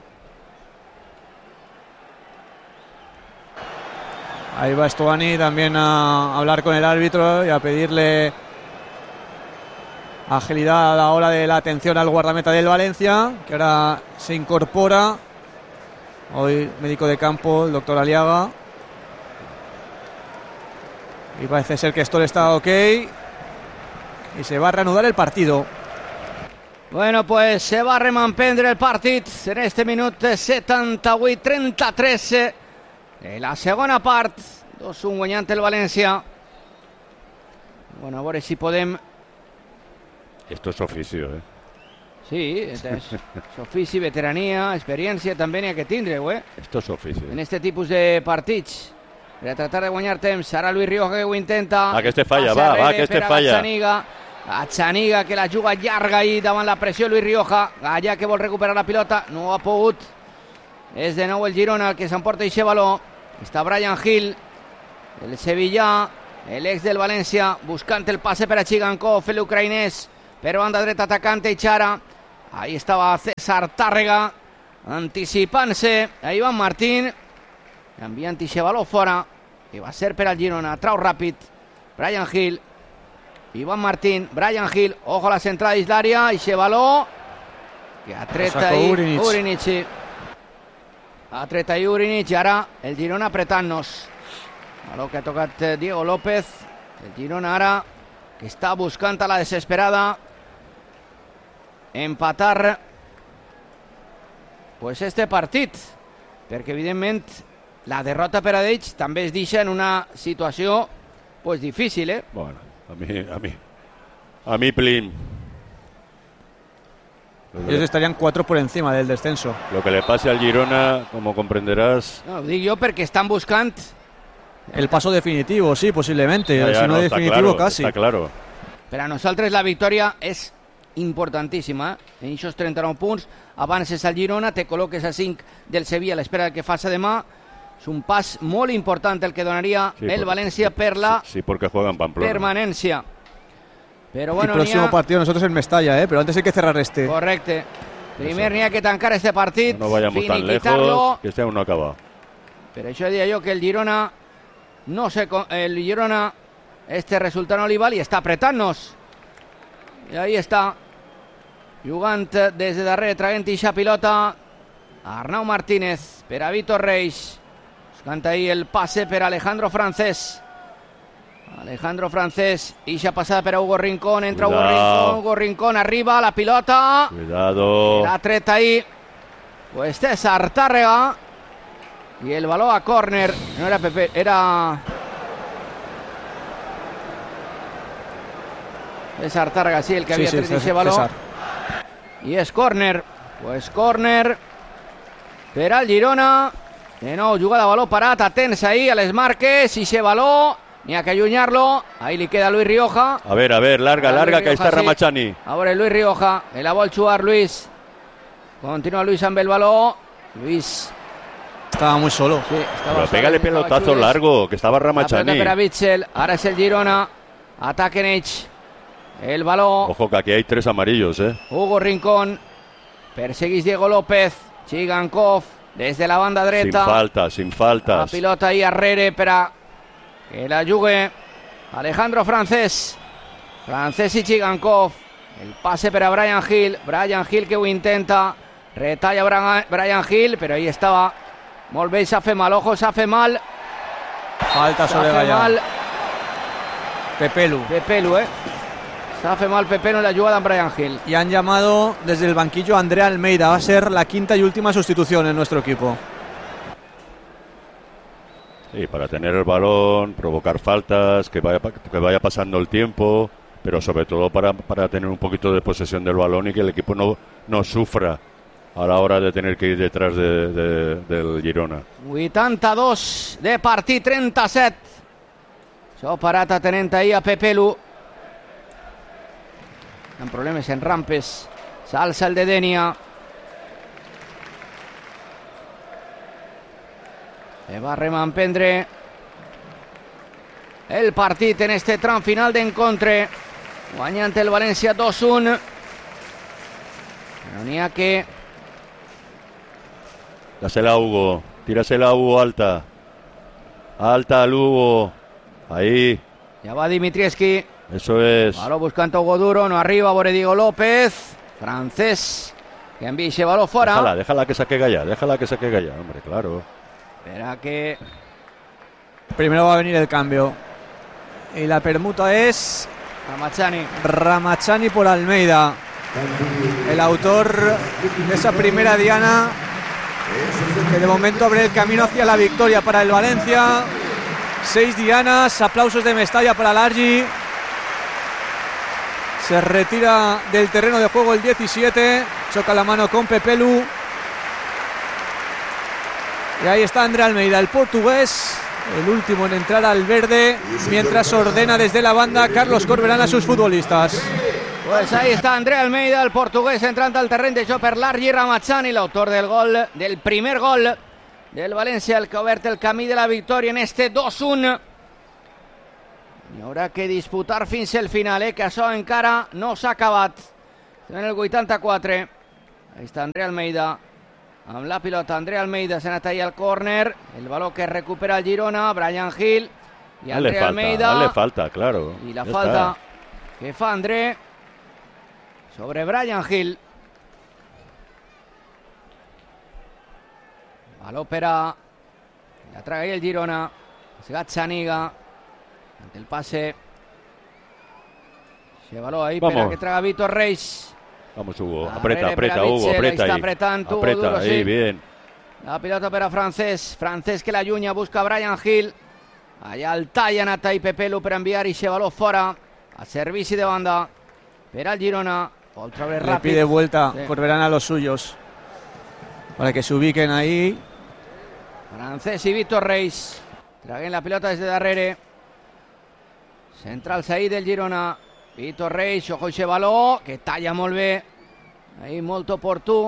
Ahí va Stovani también a hablar con el árbitro y a pedirle agilidad a la hora de la atención al guardameta del Valencia, que ahora se incorpora. Hoy médico de campo, el doctor Aliaga. Y parece ser que esto está ok. Y se va a reanudar el partido. Bueno, pues se va a reemprendre el partit en este minut 78-33 de la segona part. 2-1 guanyant el València. Bueno, a veure si podem... Esto es oficio, Sí, és ofici, veterania, experiència, també n'hi ha que tindre, Esto es oficio. En este tipus de partits. per a tratar de guanyar temps. Ara Luis Rioja que ho intenta. Va, que este falla, va, que este falla. Gazzaniga que la juga llarga ahí davant la pressió Luis Rioja. Gallà que vol recuperar la pilota, no ha pogut. És de nou el Girona el que s'emporta aquest baló. Està Bryan Gil, el sevillà, l'ex del València, buscant el passe per a Chigankov, l'ucraïnès, per banda dreta atacant Echara. Ahí estava César Tàrrega, anticipant-se a Ivan Martín, enviant aquest baló fora, que va ser per al Girona. Trau ràpid, Bryan Gil, Ivan Martín, Bryan Gil, ojo a la centrada dins l'àrea, aquest baló, que ha tret ahí Urinic. Ha tret ahí Urinic, i ara el Girona apretant-nos. Baló que ha tocat Diego López, el Girona ara, que està buscant a la desesperada empatar pues este partit, perquè evidentment la derrota per a ells també es deixa en una situació pues difícil, ¿eh? Bueno, a mí Plin. Ellos estarían 4 por encima del descenso. Lo que le pase al Girona, como comprenderás... No, ho dic jo perquè estan buscant el paso definitivo, sí, posiblemente. Ya, si no, definitivo, claro, casi. Está claro. Per a nosaltres la victòria és importantíssima, en aquests 39 punts. Avances al Girona, te col·loques a 5 del Sevilla a l'espera del que faci demà. És un pas molt important el que donaria el València per la porque juegan Pamplona. Permanencia. Pero bueno, el próximo partido nosotros en Mestalla, pero antes hay que cerrar este. Correcte. Primer n'hi ha que tancar este partit. No vayamos tan lejos, que este aún no acaba. Per això deia jo que el Girona el Girona este resultat no li val i està apretant-nos. I ahí està, jugant des de darrere, traient ixa pilota Arnau Martínez per a Víctor Reis, buscant ahí el passe per a Alejandro Francés. Ixa passada per a Hugo Rincón, entra Hugo Rincón, arriba la pilota. Cuidado. La tret ahí pues César Tàrrega. Y el balón a córner. No era Pepe, era César Tàrrega, sí, el que había tret ese balón. Y es córner. Pues córner per al Girona. De nou, jugada a baló parat, atents ahí a les marques. I se baló, n'hi ha que allunyar-lo. Ahí li queda Luis Rioja. A ver, larga, que ahí está Ramachani. Ahora Luis Rioja, la vol jugar Luis. Continúa Luis amb el baló. Luis estaba muy solo. Sí, pero pégale pelotazo largo, que estaba Ramachani. Per a Bitzel, ara és el Girona. Ataquen ells el baló. Ojo que aquí hay 3 amarillos, Hugo Rincón. Perseguís Diego López. Chigankov des de la banda dreta. Sin faltas. La pilota ahí arrere per a que la jugue Alejandro Francés i Chigankov. El passe per a Bryan Gil que ho intenta, retalla Bryan Gil, però ahí estava molt bé. S'ha fet mal, ojo, s'ha fet mal. Falta sobre Gallà. Pepelu, s'ha fet mal Pepelu en la jugada amb Bryan Gil. Y han llamado desde el banquillo a Andrea Almeida. Va a ser la 5ª y última sustitución en nuestro equipo. Sí, para tener el balón, provocar faltas, que vaya pasando el tiempo, pero sobre todo para tener un poquito de posesión del balón y que el equipo no sufra a la hora de tener que ir detrás del Girona. 82 de partit, 37. Això parat atenent ahir a Pepelu. Amb problemes en rampes. S'alça el de Denia. Va reemprendre el partit en este tram final d'encontre, guanyant el València 2-1. Però n'hi ha que... Dásela a Hugo, tírasela a Hugo alta al Hugo, ahí. Ya va Dimitrievski. Eso es. Baló buscando a Hugo Duro, no arriba, por Diego López. Francés, que envía ese balón fuera. Déjala que saque Gallà, hombre, claro. Espera que... Primero va a venir el cambio. Y la permuta es... Ramachani por Almeida. El autor de esa primera diana que de momento abre el camino hacia la victoria para el Valencia. 6 dianas, aplausos de Mestalla para Largi. Se retira del terreno de juego el 17. Choca la mano con Pepelu. Y ahí está Andrea Almeida, el portugués, el último en entrar al verde, mientras ordena desde la banda Carlos Corberán a sus futbolistas. Pues ahí está André Almeida, el portugués, entrando al terreno de joc per Largi Ramachani, el autor del primer gol del València, el que ha obert el camí de la victòria en este 2-1. Hi haurà que disputar fins al final, que això encara no s'ha acabat. En el 84, ahí està André Almeida, amb la pilota. André Almeida s'ha anat ahí al córner, el baló que recupera el Girona, Bryan Gil i André Almeida. Le falta, claro. I la falta que fa André sobre Bryan Gil. Baló per a la traga ahí el Girona. Es Gazzaniga ante el pase. Se baló ahí para que traga Víctor Reis. Vamos, Hugo, aprieta Hugo, aprieta ahí. Está apretando, aprieta duro, ahí, sí. Bien. La pilota per a Francesc que la allunya, busca Bryan Gil. Allà el talla Nata i Pepelu per enviar i se baló fora a servici de banda per al Girona. Le pide vuelta Corberán a los suyos para que se ubiquen ahí. Francesc i Víctor Reis traguen la pilota des de darrere. Central ahí del Girona. Víctor Reis, ojo ese baló que talla molt bé, ahí molt oportú.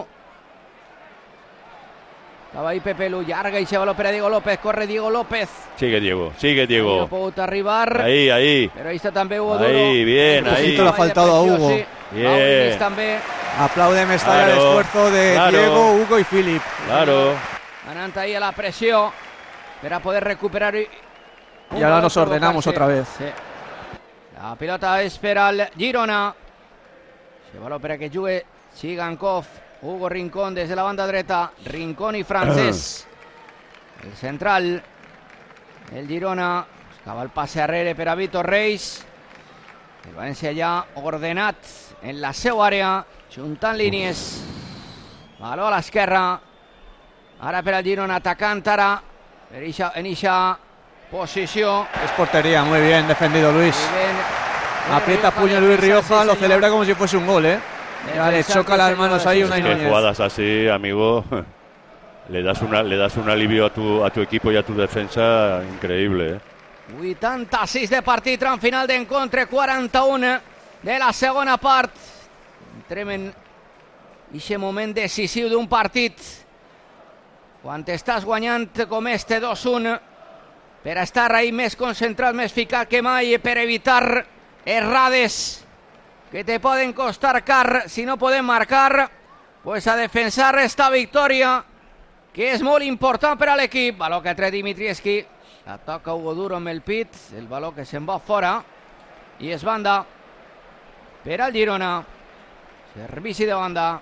Estava ahí Pepelu, llarga ese baló per a Diego López, corre Diego López. Sigue Diego. No ha pogut arribar. Ahí. Pero ahí está també Hugo Duro. Ahí, bien, ahí. Le ha faltado a Hugo. Sí. Bien. També. Aplaude Mestalla el esfuerzo de Diego, Hugo y Philip. Claro. Anant ahí a la presión para poder recuperar. Y ahora nos ordenamos otra vez. Sí. La pilota és per al Girona. Se baló per a que jugui Chigankov, Hugo Rincón des de la banda dreta. Rincón i Francesc. El central. El Girona buscava el passe arrere per a Víctor Reis. El València ja ordenat en la seva àrea, juntant línies. Baló a l'esquerra. Ara per al Girona, atacant ara en eixa posició. Es portería, muy bien defendido Luis. Aprieta puño Luis Rioja, lo celebra como si fuese un gol, Ya le choca las manos ahí una que jugadas así, amigo, le das un alivio a tu equipo y a tu defensa increíble, 86 de partit, tram final d'encontre, 41 de la segona part. Entrem en aquest moment decisiu d'un partit. Quan estàs guanyant com este 2-1, per estar ahí més concentrat, més ficat que mai, per evitar errades que te poden costar car si no poden marcar, pues a defensar esta victòria que és molt important per a l'equip. Baló que ha tret Dimitrievski, la toca Hugo Duro amb el pit, el baló que se'n va fora i és banda per al Girona, servici de banda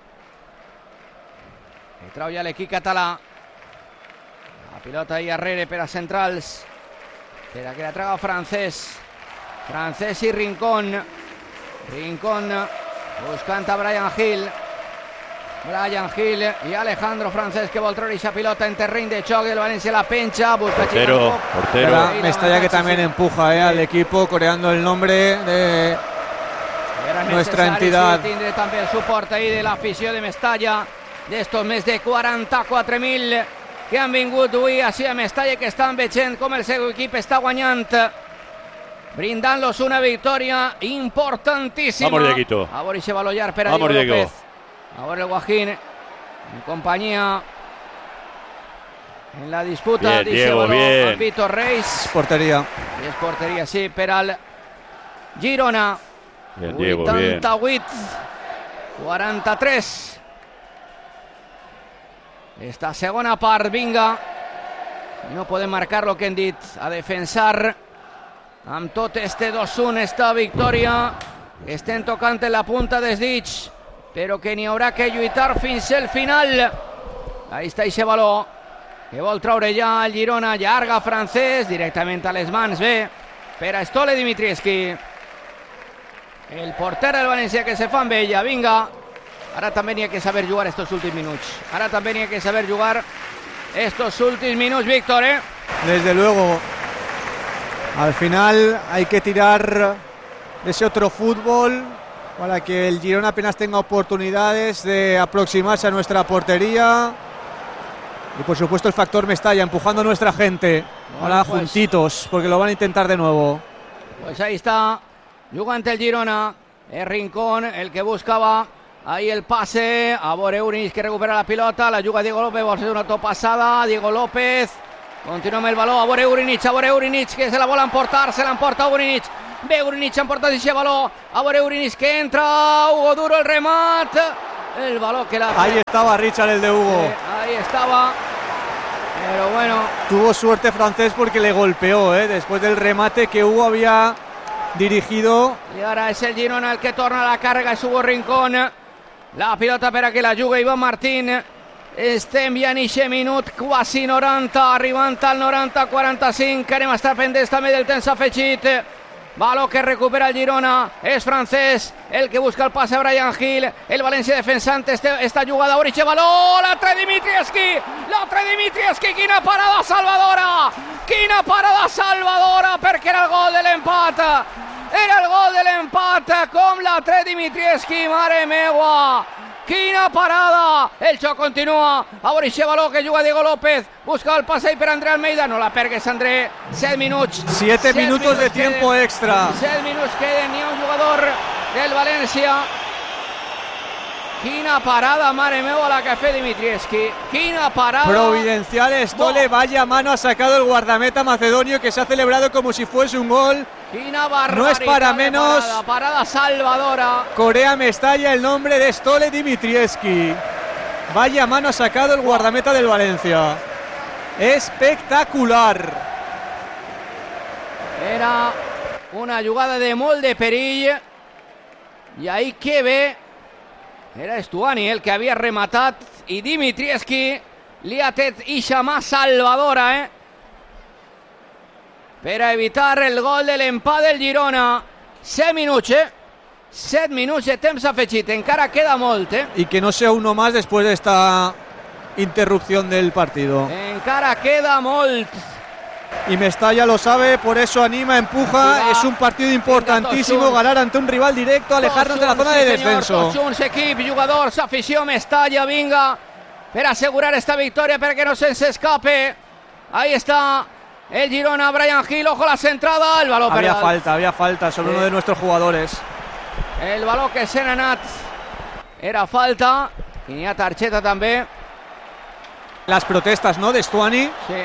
que trau ja l'equip català. La pilota ahí arrere per a centrals, per a que la traga Francesc i Rincón buscant a Bryan Gil i Alejandro Francesc, que vol treure aquesta pilota en terreny de xoc. El València la pencha, busca portero. Mestalla que también empuja al equipo, coreando el nombre de nuestra entidad. Tindre també el suport ahí de l'afició de Mestalla, d'estos més de 44.000 que han vingut avui així a Mestalla, que estan veient com el seu equip està guanyant, brindant-los una victòria importantíssima. Vamos, Dieguito. A veure ese baló llarg per a Diego López. A veure el Guajín en compañía en la disputa. Bien, Diego, bien. Víctor Reis. Es portería. És porteria, sí, per al Girona. Bien, Diego, 88, 43. Esta segona part, vinga. No podem marcar lo que hem dit. A defensar amb tot este 2-1, esta victòria. Estem tocant en la punta dels dits, però que n'hi haurà que lluitar fins al final. Ahí està aquest baló que vol traure ja el Girona. Llarga Francesc, directament a les mans, bé, per a Stole Dimitrievski, el porter del València, que se fa amb ella. Vinga, ara també n'hi ha que saber jugar estos últims minuts. Ara també n'hi ha que saber jugar estos últims minuts, Víctor, Desde luego, al final hay que tirar de ese otro fútbol para que el Girona apenas tenga oportunidades de aproximarse a nuestra portería. Y por supuesto el factor Mestalla empujando a nuestra gente. Ahora pues, juntitos, porque lo van a intentar de nuevo. Pues ahí está, juga ante el Girona, es Rincón el que buscaba ahí el pase, a Boreurinic que recupera la pilota, la juga Diego López, va a ser una topasada, Diego López, continua el balón a Boreurinic que se la vola a emportar, se la emporta Urinic, ve Urinic a emportar y se balón a Boreurinic que entra, Hugo Duro el remate, el balón que la... Ahí estaba Richard, el de Hugo. Ahí estaba, pero bueno. Tuvo suerte Francés porque le golpeó, después del remate que Hugo había dirigido. Y ahora es el Girona el que torna la carga, es Hugo Rincón. La pilota per a che la juga Ivan Martín. Estem ja en eixe minut quasi 90, arribant al 90-45. Anem a estar pendents també del temps afegit. Baló que recupera el Girona, és Francés el que busca el passe a Brian Hill, el València defensant esta jugada, Oriche baló, l'altre Dimitrievski, quina parada salvadora, perquè era el gol de l'empat, com l'altre Dimitrievski, mare meua, quina parada, el xoc continua, a Oriche baló que juga Diego López, busca el passe per André Almeida, no la pergues André, 7 minuts. 7 minutos de tiempo extra. 7 minuts queden, ni un jugador del València. Quina parada, mare meva, la que ha fet Dimitrievski. Quina parada. Providencial Estole, vaya mano ha sacado el guardameta macedonio que se ha celebrado como si fuese un gol. Quina barbaridad. No es para menos. Parada salvadora. Corea Mestalla, el nombre de Stole Dimitrievski. Vaya mano ha sacado el guardameta del Valencia. Espectacular. Era una jugada de molt de perill. I ahí que ve. Era Stuani el que havia rematat. I Dimitrievski li ha tret ixa mà salvadora, per a evitar el gol de l'empat del Girona. 7 minuts, 7 minuts de temps afegit. Encara queda molt, Y que no sea uno más después de esta interrupción del partido. Encara queda molt. Y Mestalla lo sabe, por eso anima, empuja. Es un partido importantísimo, ganar ante un rival directo, alejarnos de la zona de descenso. Tots junts, equip, jugadors, afició, Mestalla, vinga, per asegurar esta victòria perquè no se'ns escape. Ahí está el Girona, Brian Hill, ojo la centrada, el baló había falta sobre uno de nuestros jugadores. El baló que se n'ha anat, era falta, i n'hi ha targeta també. Las protestas, ¿no?, de Stuani. Sí.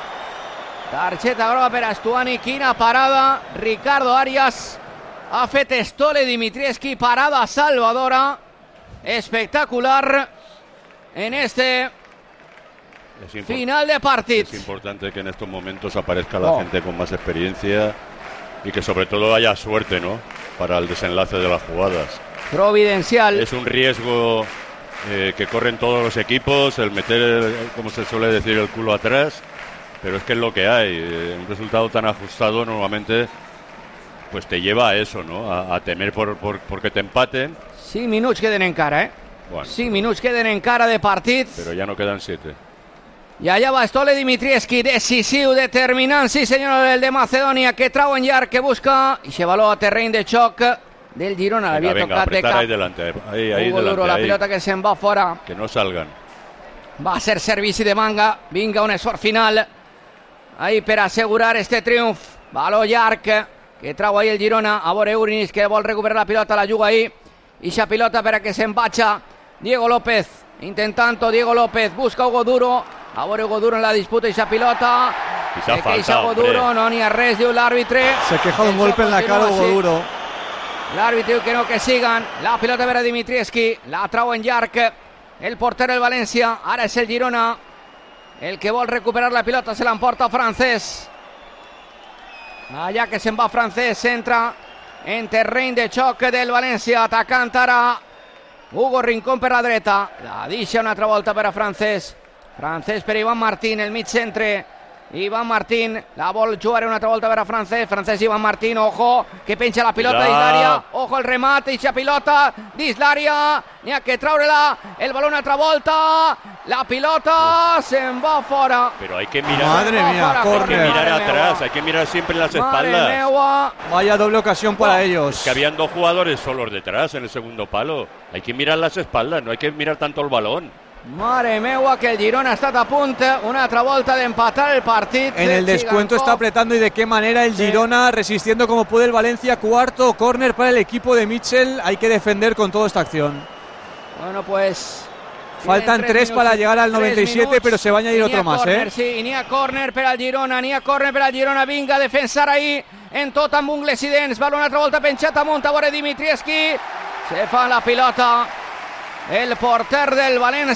Targeta groga per a Stuani, quina parada, Ricardo Arias ha fet Stole Dimitrievski, parada salvadora, espectacular en este final de partido. Es importante que en estos momentos aparezca la gente con más experiencia y que sobre todo haya suerte, ¿no?, para el desenlace de las jugadas. Providencial. Es un riesgo que corren todos los equipos, el meter, como se suele decir, el culo atrás. Pero es que es lo que hay. Un resultado tan ajustado normalmente pues te lleva a eso, ¿no? A temer porque te empaten. 5 minuts queden encara, Bueno, 5 minuts queden encara de partit. Pero ya no quedan 7. I allà va Stole Dimitrievski, decisiu, determinant, sí senyor, el de Macedònia, que trau en llarg, que busca, i se való a terreny de xoc del Girona. L'havia tocat de cap. Ahí delante, ahí Hugo delante. Duro, la ahí. pilota que se'n va fora. Que no salgan. Va a ser servici de manga, vinga un esforç final. Ahí per assegurar este triomf. Baló llarg que trau ahí el Girona. A Boreurinic que vol recuperar la pilota, la juga ahí. Ixa pilota per a que se'n vaja Diego López. Intentando Diego López. Busca Hugo Duro. A Hugo Duro en la disputa ixa pilota. Quizá falta, Hugo Duro, no n'hi ha res, diu l'àrbitre. Se queja de un golpe en la cara Hugo Duro. L'àrbitre diu que no, que sigan. La pilota per a Dimitrievski. La trau en llarg el porter del València. Ara és el Girona el que vol recuperar la pilota, se l'emporta Francés. Allà que se'n va Francés, entra en terreny de xoc del València, atacant ara Hugo Rincón per la dreta, la deixa una altra volta per a Francés per Ivan Martín, el mig centre. Ivan Martín, la vol jugar una altra volta per a Francés, Ivan Martín, ojo, que penja la pilota dins l'àrea, ojo el remate, ixa pilota dins l'àrea, n'hi ha que traure-la, el baló una altra volta, la pilota se'n va fora. Pero hay que mirar, Madre mía, hay que mirar atrás, hay que mirar siempre las espaldas. Meua. Vaya doble ocasión para ellos. Que habían 2 jugadores solos detrás en el segundo palo. Hay que mirar las espaldas, no hay que mirar tanto el balón. Mare meua, que el Girona ha estat a punt una altra volta d'empatar el partit. En el descuento está apretando y de qué manera el Girona, resistiendo como puede el Valencia. Cuarto córner para el equipo de Mitchell. Hay que defender con toda esta acción. Bueno, pues faltan 3 para llegar al 97, pero se va a añadir otro más, corner, sí, n'hi ha córner per al Girona, vinga a defensar ahí en tot amb ungles i dents, val una altra volta penjat amunt a veure Dimitrievski, se fa la pilota el porter del València.